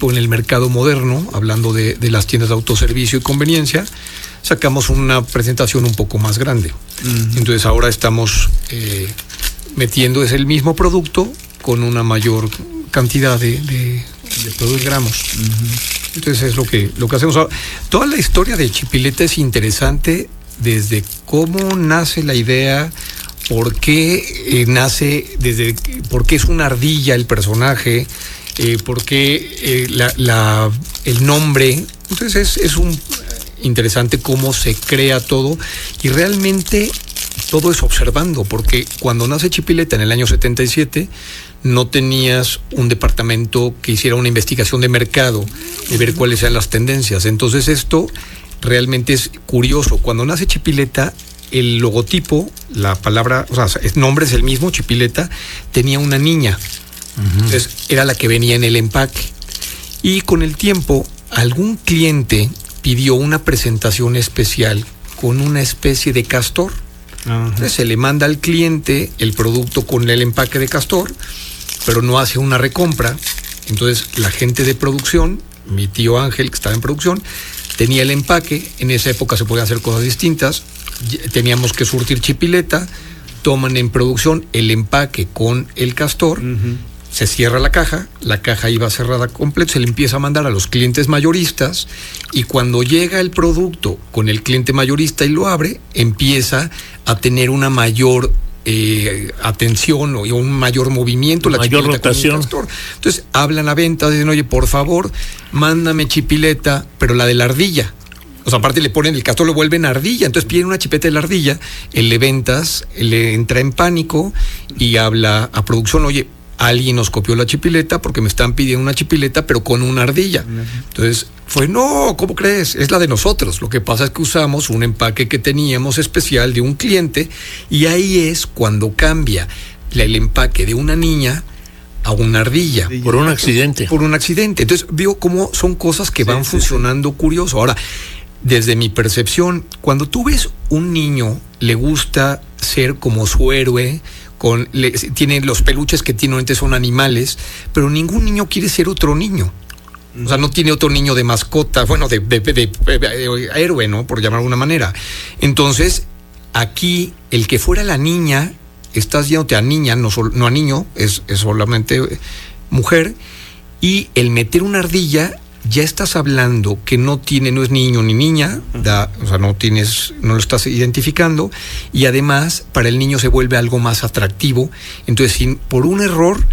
logotipo en el mercado moderno, hablando de las tiendas de autoservicio y conveniencia, sacamos una presentación un poco más grande. Entonces ahora estamos metiendo el mismo producto con una mayor cantidad de gramos. Entonces es lo que hacemos ahora. Toda la historia de Chipileta es interesante, desde cómo nace la idea, por qué por qué es una ardilla el personaje, por qué el nombre. Entonces es interesante cómo se crea todo, y realmente todo es observando, porque cuando nace Chipileta en el año 77 no tenías un departamento que hiciera una investigación de mercado, de ver cuáles eran las tendencias. Entonces esto realmente es curioso. Cuando nace Chipileta, el logotipo, la palabra, o sea, el nombre es el mismo, Chipileta, tenía una niña. Entonces era la que venía en el empaque. Y con el tiempo, algún cliente pidió una presentación especial con una especie de castor. Entonces se le manda al cliente el producto con el empaque de castor, pero no hace una recompra. Entonces la gente de producción, mi tío Ángel, que estaba en producción, tenía el empaque. En esa época se podían hacer cosas distintas. Teníamos que surtir Chipileta, toman en producción el empaque con el castor, se cierra la caja iba cerrada completa, se le empieza a mandar a los clientes mayoristas, y cuando llega el producto con el cliente mayorista y lo abre, empieza a tener una mayor atención o un mayor movimiento, la mayor rotación. Entonces hablan a venta, dicen, oye, por favor, mándame Chipileta, pero la de la ardilla. O sea, aparte le ponen el castor, lo vuelven ardilla. Entonces piden una chipeta de la ardilla, el de ventas le entra en pánico y habla a producción, oye, alguien nos copió la Chipileta porque me están pidiendo una Chipileta pero con una ardilla. Entonces no, ¿cómo crees? Es la de nosotros. Lo que pasa es que usamos un empaque que teníamos especial de un cliente, y ahí es cuando cambia el empaque de una niña a una ardilla. Por un accidente. Entonces veo cómo son cosas que van funcionando curioso. Ahora, desde mi percepción, cuando tú ves un niño, le gusta ser como su héroe, tiene los peluches que tiene, antes son animales, pero ningún niño quiere ser otro niño. O sea, no tiene otro niño de mascota, bueno, de héroe, ¿no? Por llamarlo de alguna manera. Entonces, aquí, el que fuera la niña, estás yéndote a niña, no a niño, es solamente mujer, y el meter una ardilla, ya estás hablando que no es niño ni niña, o sea, no lo estás identificando, y además para el niño se vuelve algo más atractivo. Entonces, por un error,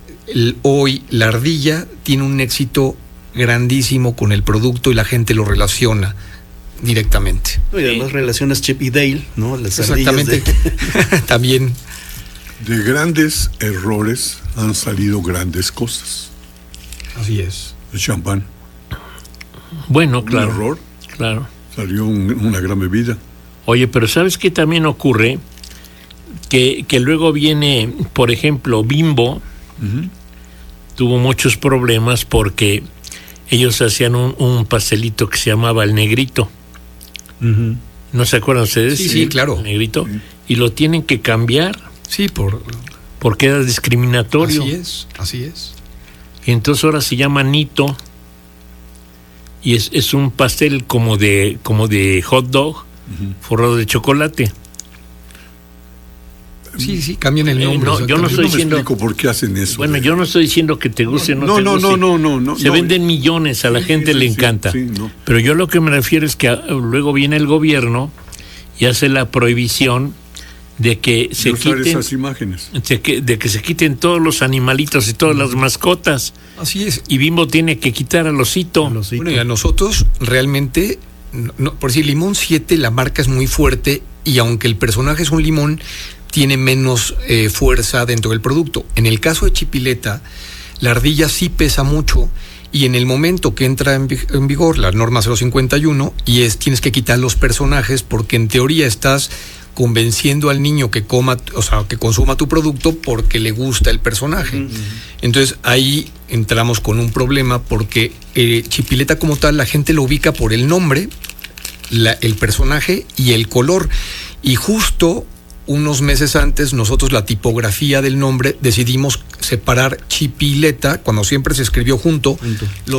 hoy la ardilla tiene un éxito grandísimo con el producto y la gente lo relaciona directamente. Y además relacionas Chip y Dale, ¿no? Las exactamente. También. De grandes errores han salido grandes cosas. Así es. El champán. Bueno, claro. Un error. Claro. Salió una gran bebida. Oye, pero ¿sabes qué también ocurre? Que luego viene, por ejemplo, Bimbo. Tuvo muchos problemas porque ellos hacían un pastelito que se llamaba el Negrito. ¿No se acuerdan ustedes? Sí, claro. El Negrito. Y lo tienen que cambiar. Sí, porque era discriminatorio. Así es. Y entonces ahora se llama Nito. Y es un pastel como de hot dog, forrado de chocolate. Sí, cambian el nombre. No, yo no estoy diciendo. Explico por qué hacen eso. Bueno, yo no estoy diciendo que te guste, no te guste. No. Se venden millones, a la gente le encanta. Pero yo lo que me refiero es que luego viene el gobierno y hace la prohibición de que se quiten esas imágenes. De que se quiten todos los animalitos y todas las mascotas. Así es. Y Bimbo tiene que quitar al osito. Bueno, y a nosotros realmente, por decir, Limón 7, la marca es muy fuerte, y aunque el personaje es un limón, tiene menos fuerza dentro del producto. En el caso de Chipileta, la ardilla sí pesa mucho, y en el momento que entra en vigor la norma 051, tienes que quitar los personajes, porque en teoría estás convenciendo al niño que consuma tu producto porque le gusta el personaje. Entonces ahí entramos con un problema, porque Chipileta como tal, la gente lo ubica por el nombre, el personaje y el color, y justo unos meses antes nosotros, la tipografía del nombre, decidimos separar Chipileta, cuando siempre se escribió junto, los